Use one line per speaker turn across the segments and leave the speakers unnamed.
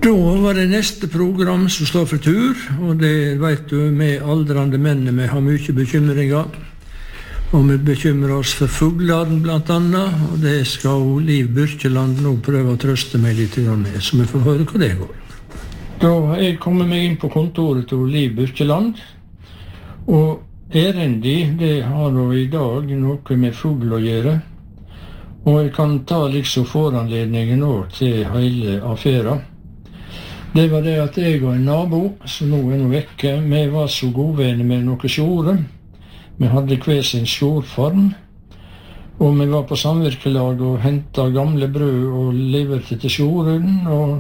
Da var det neste program som står for tur, og det vet du, med aldrande menn, vi har mye bekymringer. Og vi bekymrer oss for fuglene blant annet, og det skal Liv Byrkjeland nå prøve å trøste meg litt med, så vi får høre hva det går. Da har jeg kommet meg inn på kontoret til Liv Byrkjeland, og erendi, det har da i dag noe med fugl å gjøre, og jeg kan ta liksom foranledningen også til hele affæren. Det var det at jeg og en nabo, som nå er vekke, vi var så godvenner med noen sjore. Vi hadde hver sin sjorform, og vi var på samvirkelag og hentet gamle brød og leverte til sjoren,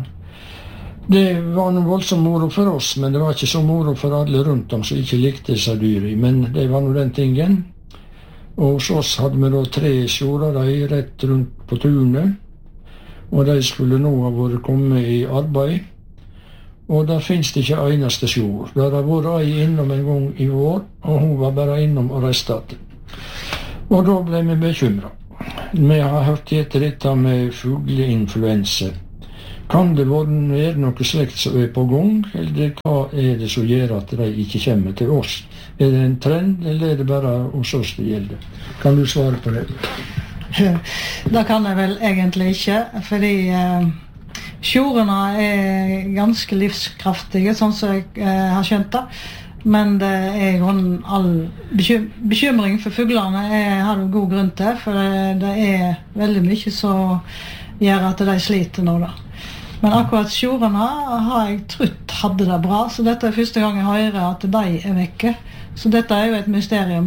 og det var noe voldsomt moro for oss, men det var ikke så moro for alle rundt om som ikke likte disse dyri, men det var noe den tingen. Og hos oss hadde vi da 3 sjorer rett rundt på tunet, og de skulle nå ha vært kommet i arbeid. Og der finnes det ikke eneste sjord. Der har vært ei innom en gang i år, og hun var bare innom og reistet. Og da ble vi bekymret. Vi har hørt etter dette med fugleinfluensa. Kan det være noe slikt som er på gang, eller hva er det som gjør at de ikke kommer til oss? Er det en trend, eller er det bare hos oss det gjelder? Kan du svare på det?
Det kan jeg vel egentlig ikke, fordi sjorene er ganske livskraftige, sånn som jeg har skjønt det. Men det er all bekymring for fuglene har du god grunn til, for det er veldig mye som gjør at de sliter nå da. Men akkurat sjorene har jeg trodd hadde det bra, så dette er første gang jeg hører at de er vekke. Så dette er jo et mysterium.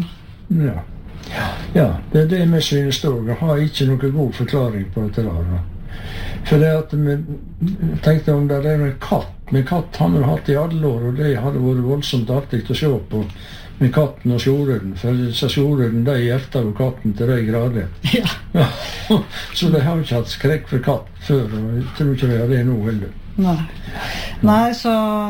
Ja, det er det vi synes også. Jeg har ikke noen god forklaring på dette da. For det at vi tenkte om det er en katt. Men katt har vi hatt i alle år, og det hadde vært voldsomt artig å se på med katten og sjoreren. For disse sjoreren, de hjerter jo katten til de grader.
Ja.
Så de har ikke hatt skrekk for katt før, og jeg tror ikke de har det nå heller.
Nei, så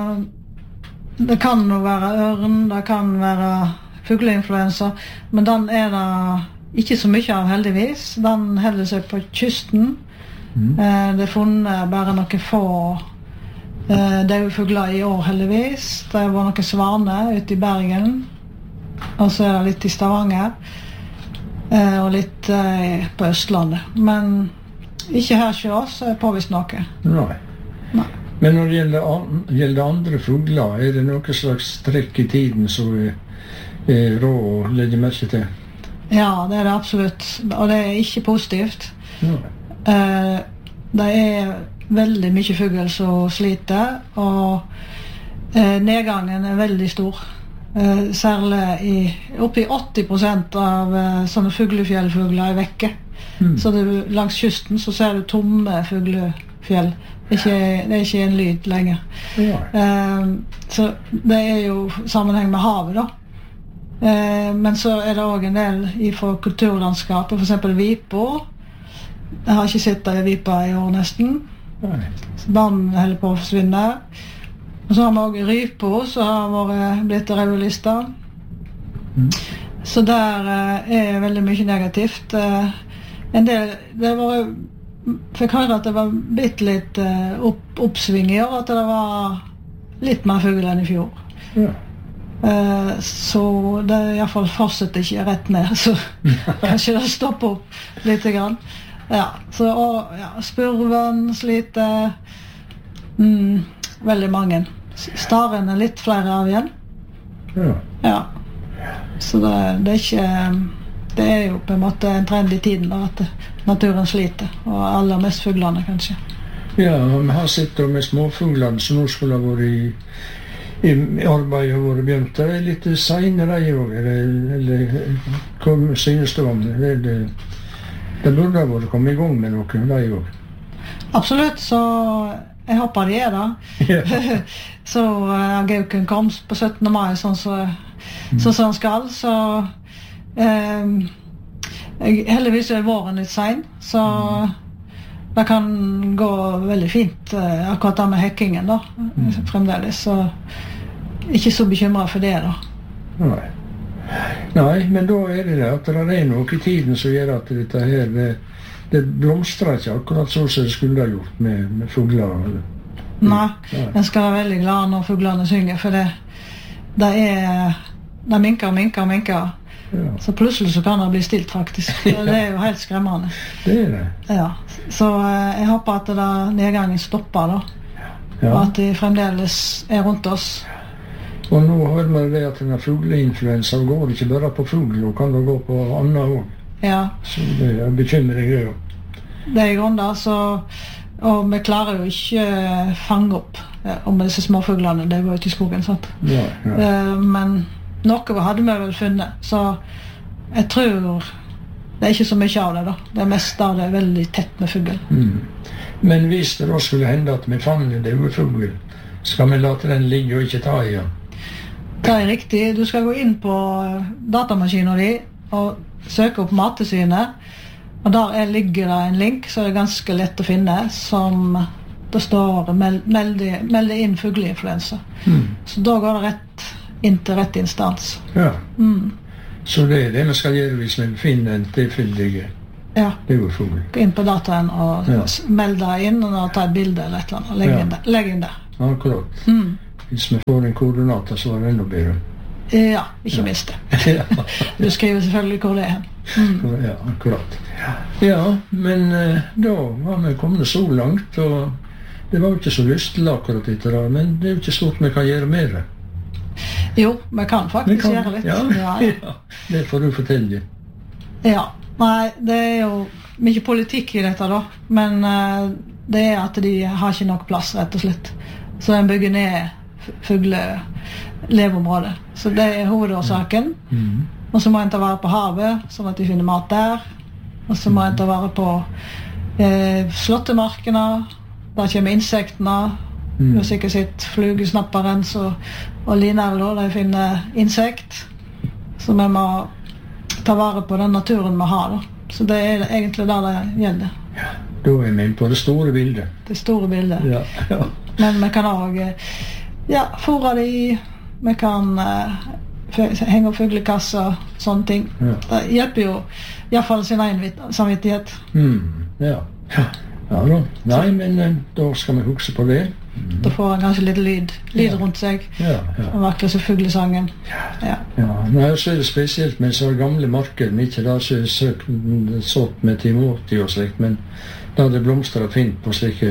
det kan jo være ørn, det kan være fugleinfluensa, men den er det ikke så mye av heldigvis. Den holder seg på kysten. Det er funnet bare noen få døde fugler i år heldigvis. Det var noen svaner ute i Bergen, og så er det litt i Stavanger og litt på Østlandet, men ikke her hos oss er påvist noe.
Nei. Men når det gjelder andre fugler, er det noe slags trekk i tiden som er rå å legge merke til?
Ja, det er det absolutt, og det er ikke positivt. Det er veldig mye fugl som sliter, og nedgangen er veldig stor. Særlig oppi 80% av sånne fuglefjellfugler er vekke. Så langs kysten så ser du tomme fuglefjell. Det er ikke en lyd lenger. Så det er jo sammenheng med havet da. Men så er det også en del fra kulturlandskapet, for eksempel vipa. Jeg har ikke sett det i vipa i år nesten. Den holder på å forsvinne. Og så har vi også rypa, som har blitt rødlister. Så der er veldig mye negativt. En del, fikk høre at det var blitt litt oppsving i år, at det var litt mer fugl enn i fjor. Så det i hvert fall fortsetter ikke rett ned, så kanskje det stopper opp litt grann. Ja, så spurven sliter, veldig mange. Staren er litt flere av igjen. Ja. Så det er ikke, det er jo på en måte en trend i tiden da, at naturen sliter, og aller mest fuglene kanskje.
Ja, vi har sett med småfuglene som nå skulle ha vært i arbeidet og vært begynt. Det er litt senere i år, eller hva synes du om det? Det burde ha vært kommet i gang med noe, det jo.
Absolutt, så jeg håper de er da. Så Gauken kom på 17. mai, sånn som skal, så heldigvis er våren litt sen, så det kan gå veldig fint, akkurat det med hekkingen da, fremdeles, så ikke så bekymret for det da.
Nei, men da er det at det er noe i tiden som gjør at dette her, det blomstrer ikke akkurat så som det skulle ha gjort med fugler.
Nei, en skal være veldig glad når fuglene synger, for det minker og minker og minker.
Ja.
Så plutselig så kan det bli stilt faktisk. Det jo helt skremmende.
Det det.
Ja. Så jeg håper at nedgangen stopper da.
Ja.
Og at de fremdeles rundt oss.
Og nå hører man det at denne fugleinfluensa går ikke bare på fugl, og kan det gå på annet også.
Ja.
Så det bekymrer jeg jo.
Det I grunnen da, så og vi klarer jo ikke fange opp om disse småfuglene, det går ut I skogen, sant?
Ja.
Men noe hadde vi vel funnet, så jeg tror det ikke så mye av det da. Det meste av det veldig tett med fugl.
Men hvis det da skulle hende at vi fanger det fugl, skal vi late den ligge og ikke ta I den?
Det riktig. Du skal gå inn på datamaskinen din og søke opp Mattilsynet, og der ligger det en link, så det ganske lett å finne, som det står melde inn fugleinfluensa. Så da går det rett inn til rett instans.
Ja. Så det det vi skal gjøre hvis vi finner en tilfeldig fugl.
Gå inn på dataen og melde inn og ta et bilde eller et eller annet, og legge inn det.
Akkurat. Hvis vi får en koordinator, så det enda bedre.
Ja, ikke minst det. Du skriver selvfølgelig hvor det hen.
Ja, akkurat. Ja, men da var vi kommet så langt, og det var jo ikke så lyst til akkurat dette da, men det jo ikke stort vi kan gjøre mer.
Jo, vi kan faktisk gjøre litt.
Ja, det får du fortelle.
Ja, nei, det jo mye politikk I dette da, men det at de har ikke nok plass, rett og slett. Så de bygger ned fugleleveområdet. Så det hovedårsaken. Og så må en ta vare på havet, sånn at de finner mat der. Og så må en ta vare på slåttemarkene, der kommer insektene. Du har sikkert sett flugesnapperen og linevler, de finner insekt. Så vi må ta vare på den naturen vi har. Da. Så det egentlig der det gjelder.
Ja, da vi inne på det store bildet.
Det store bildet.
Ja.
Men vi kan også fôre de, vi kan henge opp fuglekasser, sånne ting. Det hjelper jo I hvert fall sin egen samvittighet.
Ja da. Nei, men da skal vi huske på det.
Da får han kanskje litt lyd rundt seg. Og virkelig så fuglesangen.
Nei, så det spesielt med så gamle marker, ikke da så sått med Timoti og slikt, men da det blomstrer fint på slike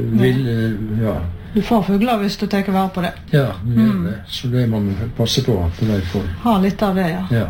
Du får fugler hvis du tenker vare på det.
Ja, det det. Så det må vi passe på at de får.
Ha litt av det,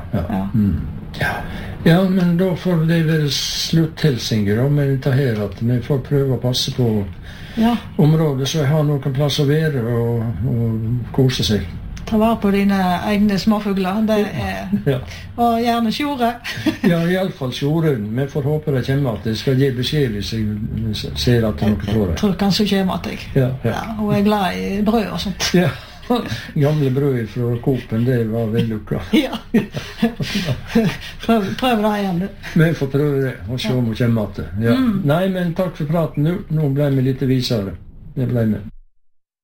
Ja, men da får det være slutthilsinger da, med dette her, at vi får prøve å passe på området, så jeg har noen plass å være og kose seg.
Ta vare på dine egne småfugler, det og gjerne sjore.
Ja, I alle fall sjoren. Vi får håpe det kommer at det skal gi beskjed hvis jeg ser at noe får det.
Jeg tror kanskje det kommer at jeg. Hun glad I brød og sånt.
Ja, gamle brød fra Coop-en, det var vellukka.
Ja, prøv det igjen, du.
Vi får prøve det, og se om hun kommer at det. Nei, men takk for praten nå. Nå ble vi litt visere. Det ble vi.